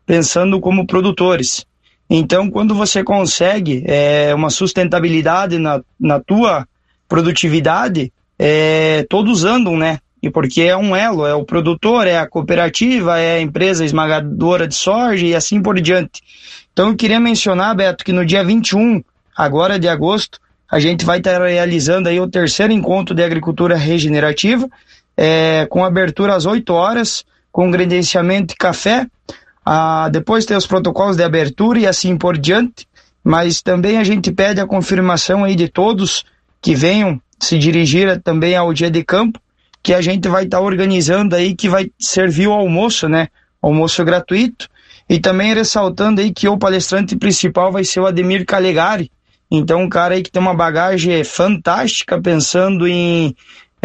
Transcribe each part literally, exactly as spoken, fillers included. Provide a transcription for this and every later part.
pensando como produtores. Então, quando você consegue é, uma sustentabilidade na, na tua produtividade, é, todos andam, né? E porque é um elo, é o produtor, é a cooperativa, é a empresa esmagadora de soja e assim por diante. Então eu queria mencionar, Beto, que no dia vinte e um, agora de agosto, a gente vai estar realizando aí o terceiro encontro de agricultura regenerativa, é, com abertura às oito horas, com credenciamento de café, ah, depois tem os protocolos de abertura e assim por diante, mas também a gente pede a confirmação aí de todos que venham se dirigir também ao dia de campo, que a gente vai estar tá organizando aí, que vai servir o almoço, né? Almoço gratuito. E também ressaltando aí que o palestrante principal vai ser o Ademir Calegari. Então, um cara aí que tem uma bagagem fantástica, pensando em,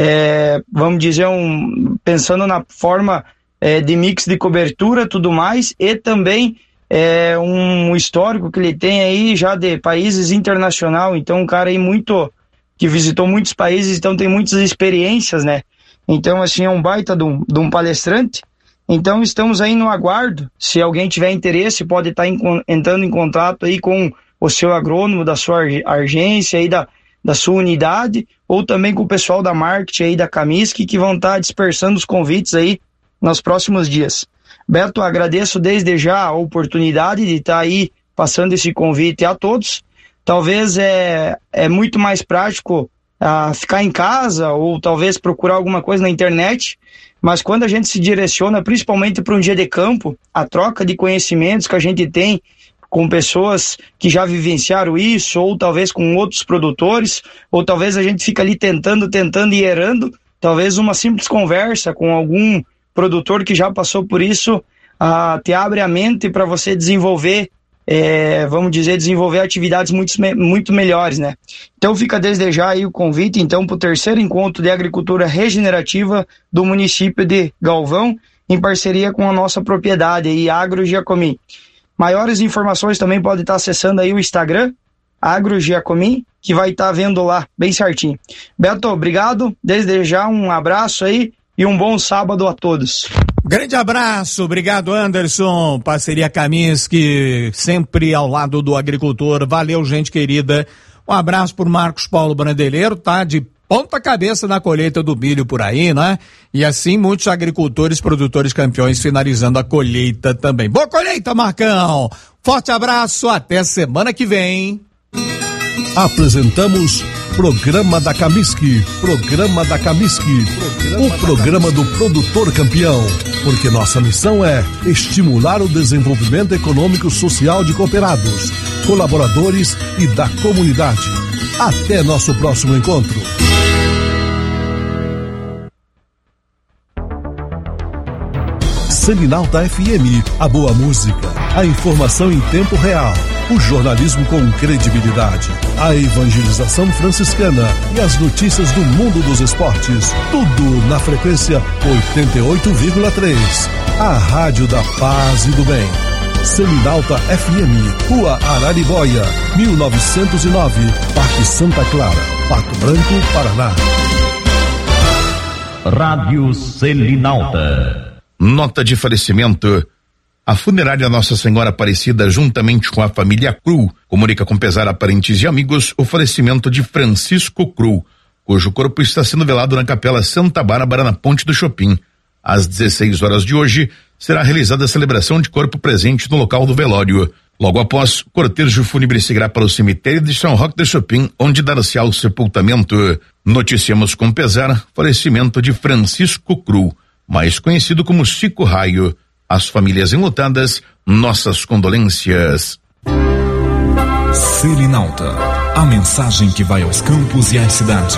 é, vamos dizer, um, pensando na forma é, de mix de cobertura, tudo mais, e também é, um histórico que ele tem aí já de países internacional. Então, um cara aí muito, que visitou muitos países, então tem muitas experiências, né? Então, assim, é um baita de um, de um palestrante. Então, estamos aí no aguardo. Se alguém tiver interesse, pode estar em, entrando em contato aí com o seu agrônomo da sua agência, aí da, da sua unidade, ou também com o pessoal da marketing aí da Camisc, que vão estar dispersando os convites aí nos próximos dias. Beto, agradeço desde já a oportunidade de estar aí passando esse convite a todos. Talvez é, é muito mais prático a ficar em casa ou talvez procurar alguma coisa na internet, mas quando a gente se direciona principalmente para um dia de campo, a troca de conhecimentos que a gente tem com pessoas que já vivenciaram isso, ou talvez com outros produtores, ou talvez a gente fica ali tentando, tentando e errando, talvez uma simples conversa com algum produtor que já passou por isso, uh, te abre a mente para você desenvolver É, vamos dizer, desenvolver atividades muito, muito melhores, né? Então fica desde já aí o convite, então, para o terceiro encontro de agricultura regenerativa do município de Galvão, em parceria com a nossa propriedade aí, Agro Giacomin. Maiores informações também pode estar acessando aí o Instagram, Agro Giacomin, que vai estar vendo lá, bem certinho. Beto, obrigado, desde já um abraço aí e um bom sábado a todos. Grande abraço, obrigado Anderson, parceria Camisc, sempre ao lado do agricultor, valeu gente querida, um abraço por Marcos Paulo Brandeleiro, tá de ponta cabeça na colheita do milho por aí, né? E assim muitos agricultores, produtores campeões finalizando a colheita também. Boa colheita, Marcão, forte abraço, até semana que vem. Apresentamos Programa da Camisc, Programa da Camisc, programa o programa do produtor campeão, porque nossa missão é estimular o desenvolvimento econômico social de cooperados, colaboradores e da comunidade. Até nosso próximo encontro. Selinalta F M, a boa música, a informação em tempo real, o jornalismo com credibilidade, a evangelização franciscana e as notícias do mundo dos esportes, tudo na frequência oitenta e oito vírgula três, a rádio da paz e do bem. Selinalta F M, Rua Araribóia, mil novecentos e nove, Parque Santa Clara, Pato Branco, Paraná. Rádio Selinalta. Nota de falecimento. A funerária Nossa Senhora Aparecida, juntamente com a família Cru, comunica com pesar a parentes e amigos o falecimento de Francisco Cru, cujo corpo está sendo velado na Capela Santa Bárbara, na Ponte do Chopin. Às dezesseis horas de hoje, será realizada a celebração de corpo presente no local do velório. Logo após, o cortejo fúnebre seguirá para o cemitério de São Roque de Chopin, onde dar-se-á o sepultamento. Noticiamos com pesar falecimento de Francisco Cru, mais conhecido como Chico Raio. As famílias enlutadas, nossas condolências. Selinalta, a mensagem que vai aos campos e às cidades.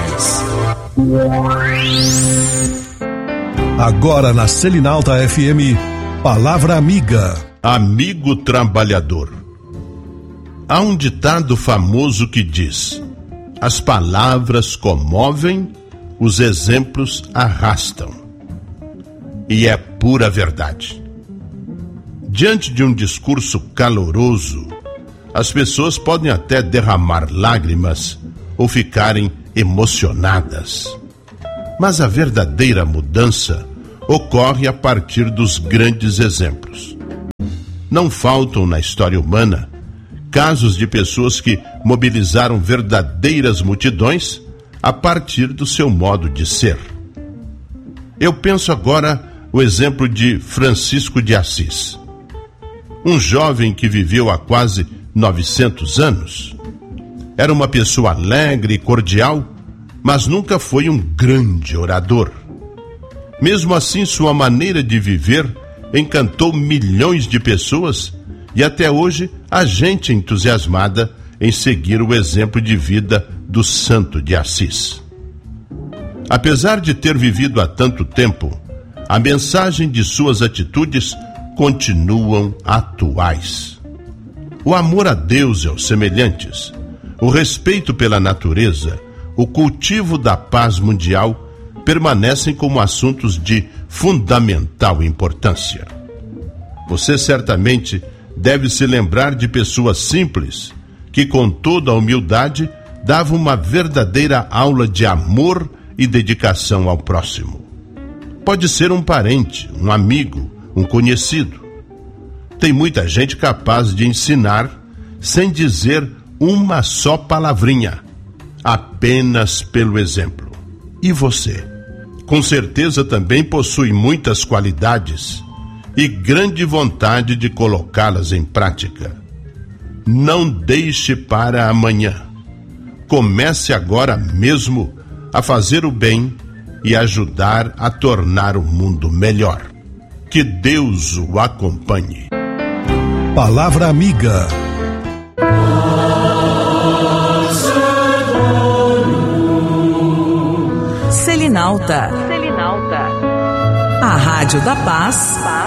Agora na Selinalta F M, Palavra Amiga. Amigo trabalhador. Há um ditado famoso que diz: as palavras comovem, os exemplos arrastam. E é pura verdade. Diante de um discurso caloroso, as pessoas podem até derramar lágrimas ou ficarem emocionadas. Mas a verdadeira mudança ocorre a partir dos grandes exemplos. não faltam na história humana casos de pessoas que mobilizaram verdadeiras multidões a partir do seu modo de ser. Eu penso agora o exemplo de Francisco de Assis, um jovem que viveu há quase novecentos anos. Era uma pessoa alegre e cordial, mas nunca foi um grande orador. Mesmo assim, sua maneira de viver encantou milhões de pessoas e até hoje há gente entusiasmada em seguir o exemplo de vida do Santo de Assis. Apesar de ter vivido há tanto tempo, a mensagem de suas atitudes continuam atuais. O amor a Deus e aos semelhantes, o respeito pela natureza, o cultivo da paz mundial permanecem como assuntos de fundamental importância. Você certamente deve se lembrar de pessoas simples que, com toda a humildade, davam uma verdadeira aula de amor e dedicação ao próximo. Pode ser um parente, um amigo, um conhecido. Tem muita gente capaz de ensinar sem dizer uma só palavrinha, apenas pelo exemplo. E você? Com certeza também possui muitas qualidades e grande vontade de colocá-las em prática. Não deixe para amanhã. Comece agora mesmo a fazer o bem e ajudar a tornar o mundo melhor. Que Deus o acompanhe. Palavra amiga. Selinalta. Selinalta. A Rádio da Paz.